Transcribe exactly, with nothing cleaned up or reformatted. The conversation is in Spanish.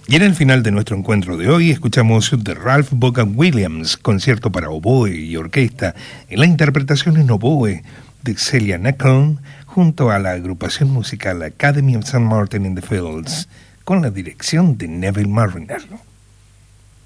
Y en el final de nuestro encuentro de hoy escuchamos de Ralph Vaughan Williams, concierto para oboe y orquesta, en la interpretación en oboe de Celia Nacon, junto a la agrupación musical Academy of Saint Martin in the Fields, con la dirección de Neville Marriner.